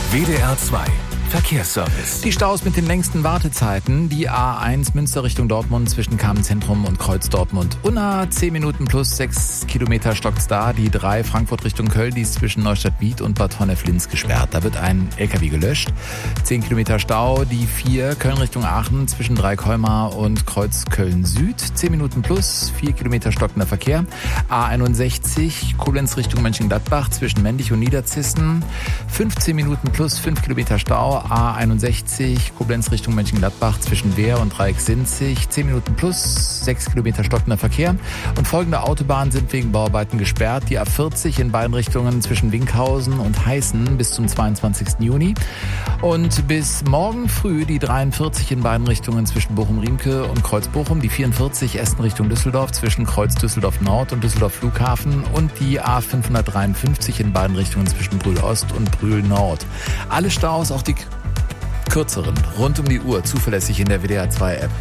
WDR 2 Verkehrsservice. Die Staus mit den längsten Wartezeiten. Die A1 Münster Richtung Dortmund zwischen Kamenz-Zentrum und Kreuz Dortmund-Unna. 10 Minuten plus 6 Kilometer stockt's da. Die 3 Frankfurt Richtung Köln, die ist zwischen Neustadt-Biet und Bad Honnef-Linz gesperrt. Da wird ein LKW gelöscht. 10 Kilometer Stau. Die 4 Köln Richtung Aachen zwischen Dreikolmar und Kreuz Köln-Süd. 10 Minuten plus 4 Kilometer stockender Verkehr. A61 Koblenz Richtung Mönchengladbach zwischen Mendig und Niederzissen. 15 Minuten plus 5 Kilometer Stau. A61 Koblenz Richtung Mönchengladbach zwischen Wehr und Dreieck-Sinzig. 10 Minuten plus 6 Kilometer stockender Verkehr. Und folgende Autobahnen sind wegen Bauarbeiten gesperrt. Die A40 in beiden Richtungen zwischen Winkhausen und Heißen bis zum 22. Juni. Und bis morgen früh die 43 in beiden Richtungen zwischen Bochum-Riemke und Kreuz-Bochum. Die 44 Essen Richtung Düsseldorf zwischen Kreuz Düsseldorf-Nord und Düsseldorf-Flughafen. Und die A553 in beiden Richtungen zwischen Brühl-Ost und Brühl-Nord. Alle Staus, auch die kürzeren, rund um die Uhr, zuverlässig in der WDR 2 App.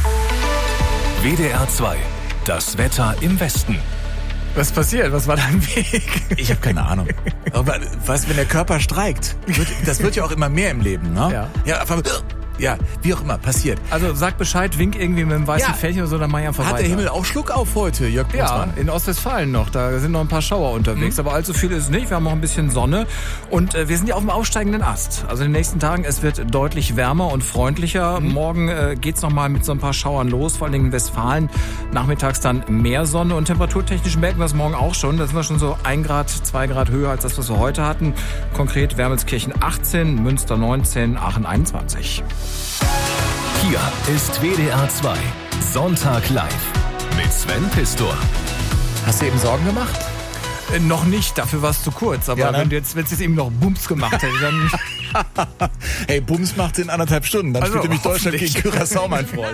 WDR 2, das Wetter im Westen. Was passiert? Was war dein Weg? Ich habe keine Ahnung. Aber was, wenn der Körper streikt? Das wird ja auch immer mehr im Leben, ne? Ja, wie auch immer, passiert. Also sag Bescheid, wink irgendwie mit dem weißen Fähnchen oder so, dann mach ich einfach weiter. Hat der Himmel auch Schluck auf heute, Jörg Butzmann? Ja, in Ostwestfalen noch. Da sind noch ein paar Schauer unterwegs, aber allzu viel ist es nicht. Wir haben auch ein bisschen Sonne und wir sind ja auf dem aufsteigenden Ast. Also in den nächsten Tagen, es wird deutlich wärmer und freundlicher. Morgen geht's noch mal mit so ein paar Schauern los, vor allen Dingen in Westfalen. Nachmittags dann mehr Sonne und temperaturtechnisch merken wir es morgen auch schon. Da sind wir schon so 1 Grad, 2 Grad höher als das, was wir heute hatten. Konkret Wermelskirchen 18, Münster 19, Aachen 21. Hier ist WDR 2 Sonntag live mit Sven Pistor. Hast du eben Sorgen gemacht? Noch nicht, dafür war es zu kurz. Aber ja, wenn es jetzt eben noch Bums gemacht hätte, dann... Hey, Bums macht's in 1,5 Stunden. Dann spielt nämlich Deutschland gegen Curaçao, mein Freund.